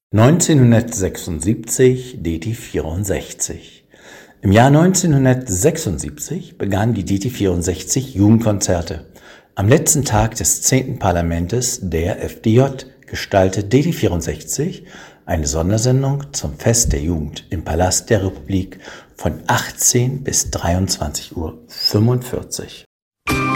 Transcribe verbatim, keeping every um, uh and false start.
neunzehnhundertsechsundsiebzig D T vierundsechzig. Im Jahr neunzehnhundertsechsundsiebzig begannen die D T vierundsechzig Jugendkonzerte. Am letzten Tag des zehnten Parlamentes der F D J gestaltet D T vierundsechzig eine Sondersendung zum Fest der Jugend im Palast der Republik von achtzehn bis dreiundzwanzig Uhr fünfundvierzig.